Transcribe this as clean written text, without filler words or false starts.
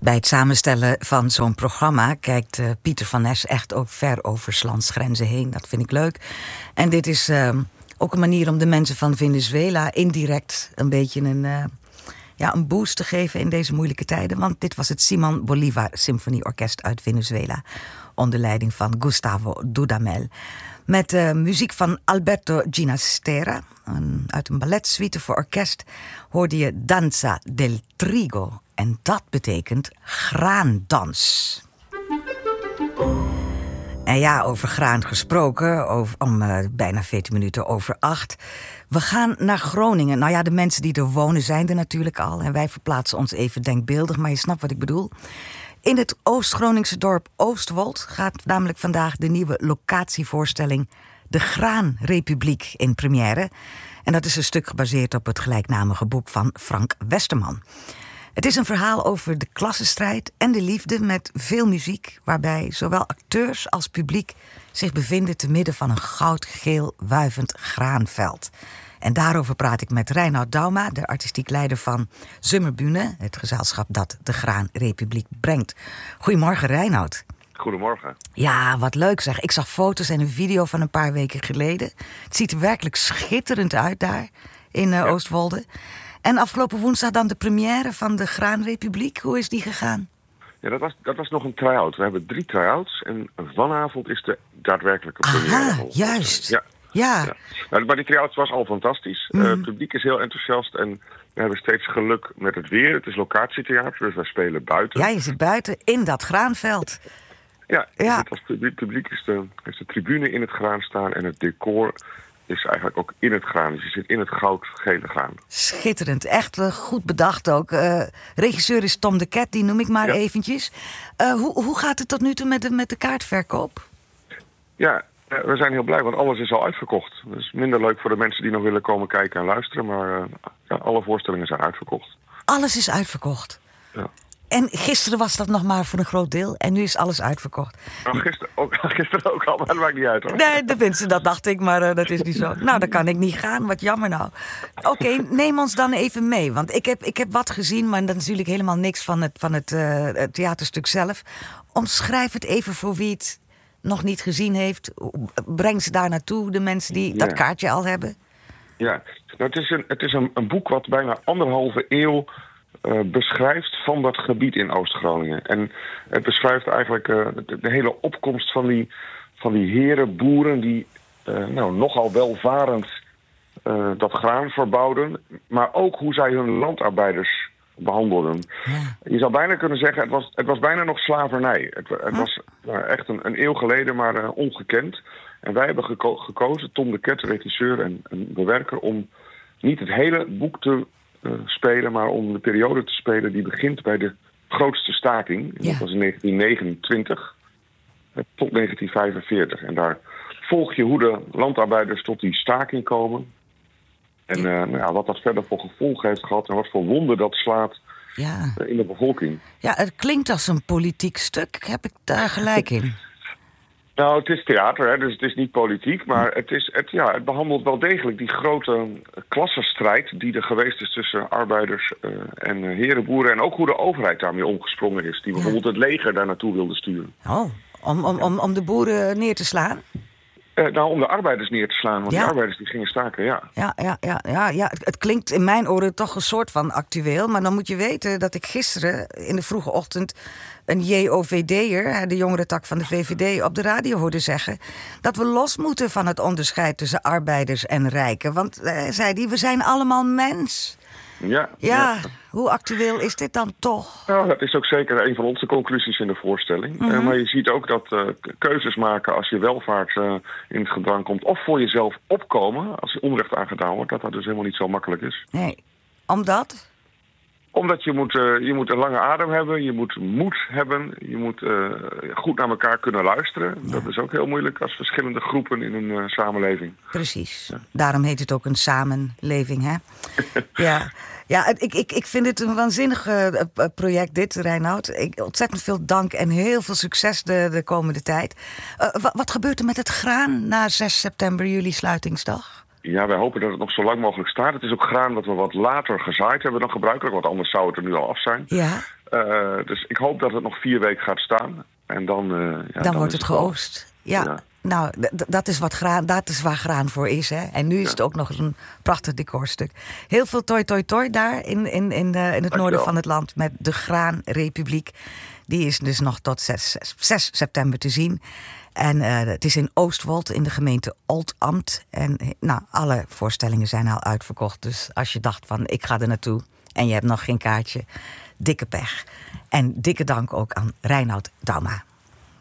Bij het samenstellen van zo'n programma kijkt Pieter van Nes echt ook ver over 's lands grenzen heen. Dat vind ik leuk. En dit is ook een manier om de mensen van Venezuela indirect een beetje een boost te geven in deze moeilijke tijden. Want dit was het Simón Bolívar Symfonieorkest uit Venezuela, onder leiding van Gustavo Dudamel. Met muziek van Alberto Ginastera, uit een balletsuite voor orkest, hoorde je Danza del Trigo. En dat betekent graandans. En ja, over graan gesproken, om bijna 14 minuten over 8. We gaan naar Groningen. Nou ja, de mensen die er wonen zijn er natuurlijk al. En wij verplaatsen ons even denkbeeldig, maar je snapt wat ik bedoel. In het Oost-Groningse dorp Oostwold gaat namelijk vandaag de nieuwe locatievoorstelling De Graanrepubliek in première. En dat is een stuk gebaseerd op het gelijknamige boek van Frank Westerman. Het is een verhaal over de klassenstrijd en de liefde met veel muziek, waarbij zowel acteurs als publiek zich bevinden te midden van een goudgeel wuivend graanveld. En daarover praat ik met Reinoud Dauma, de artistiek leider van Zummerbühne, het gezelschap dat de Graanrepubliek brengt. Goedemorgen, Reinoud. Goedemorgen. Ja, wat leuk zeg. Ik zag foto's en een video van een paar weken geleden. Het ziet er werkelijk schitterend uit daar in Oostwolde. En afgelopen woensdag dan de première van de Graanrepubliek. Hoe is die gegaan? Ja, dat was nog een try-out. We hebben 3 try-outs en vanavond is de daadwerkelijke première. Aha, juist. Ja. Nou, maar die try-out was al fantastisch. Het publiek is heel enthousiast en we hebben steeds geluk met het weer. Het is locatietheater, dus wij spelen buiten. Ja, je zit buiten in dat graanveld. Ja. Als publiek is de tribune in het graan staan en het decor is eigenlijk ook in het graan. Dus je zit in het goudgele graan. Schitterend. Echt goed bedacht ook. Regisseur is Tom de Ket, die noem ik maar eventjes. Hoe gaat het tot nu toe met de kaartverkoop? Ja, we zijn heel blij, want alles is al uitverkocht. Dat is minder leuk voor de mensen die nog willen komen kijken en luisteren. Maar alle voorstellingen zijn uitverkocht. Alles is uitverkocht? Ja. En gisteren was dat nog maar voor een groot deel. En nu is alles uitverkocht. Nou, gisteren ook al, maar dat maakt niet uit hoor. Nee, de mensen, dat dacht ik, maar dat is niet zo. Nou, dan kan ik niet gaan. Wat jammer nou. Oké, neem ons dan even mee. Want ik heb wat gezien, maar dan natuurlijk helemaal niks van het theaterstuk zelf. Omschrijf het even voor wie het nog niet gezien heeft. Breng ze daar naartoe, de mensen die dat kaartje al hebben. Ja, nou, het is een boek wat bijna 1,5 eeuw beschrijft van dat gebied in Oost-Groningen. En het beschrijft eigenlijk de hele opkomst van die herenboeren die nogal welvarend dat graan verbouwden, maar ook hoe zij hun landarbeiders behandelden. Ja. Je zou bijna kunnen zeggen, het was bijna nog slavernij. Het was echt een eeuw geleden, maar ongekend. En wij hebben gekozen, Tom de Ket, regisseur en bewerker, om niet het hele boek te spelen, maar om de periode te spelen die begint bij de grootste staking. Ja. Dat was in 1929 tot 1945. En daar volg je hoe de landarbeiders tot die staking komen. En wat dat verder voor gevolgen heeft gehad en wat voor wonden dat slaat in de bevolking. Ja, het klinkt als een politiek stuk. Heb ik daar gelijk in? Nou, het is theater, hè, dus het is niet politiek. Maar het behandelt wel degelijk die grote klassenstrijd die er geweest is tussen arbeiders en herenboeren. En ook hoe de overheid daarmee omgesprongen is. Die bijvoorbeeld het leger daar naartoe wilde sturen. Oh, om de boeren neer te slaan? Om de arbeiders neer te slaan, want die arbeiders die gingen staken, Ja. Het klinkt in mijn oren toch een soort van actueel. Maar dan moet je weten dat ik gisteren in de vroege ochtend een JOVD'er, de jongerentak van de VVD, op de radio hoorde zeggen dat we los moeten van het onderscheid tussen arbeiders en rijken. Want, zei hij, we zijn allemaal mens. Ja, hoe actueel is dit dan toch? Nou, dat is ook zeker een van onze conclusies in de voorstelling. Maar je ziet ook dat keuzes maken als je welvaart in het gedrang komt, of voor jezelf opkomen als je onrecht aangedaan wordt, dat dus helemaal niet zo makkelijk is. Nee, omdat? Omdat je moet een lange adem hebben, je moet moed hebben, je moet goed naar elkaar kunnen luisteren. Ja. Dat is ook heel moeilijk als verschillende groepen in een samenleving. Precies. Ja. Daarom heet het ook een samenleving, hè? Ja, ik vind het een waanzinnig project dit, Reinoud. Ontzettend veel dank en heel veel succes de komende tijd. Wat gebeurt er met het graan na 6 september, jullie sluitingsdag? Ja, wij hopen dat het nog zo lang mogelijk staat. Het is ook graan dat we wat later gezaaid hebben dan gebruikelijk. Want anders zou het er nu al af zijn. Ja. Dus ik hoop dat het nog 4 weken gaat staan. En dan wordt het geoogst. Ja. Nou, dat is waar graan voor is. Hè? En nu is het ook nog eens een prachtig decorstuk. Heel veel toi daar in het noorden van het land met de Graanrepubliek. Die is dus nog tot 6 september te zien. En het is in Oostwold in de gemeente Oldambt. En alle voorstellingen zijn al uitverkocht. Dus als je dacht van ik ga er naartoe en je hebt nog geen kaartje, dikke pech. En dikke dank ook aan Reinoud Dauma.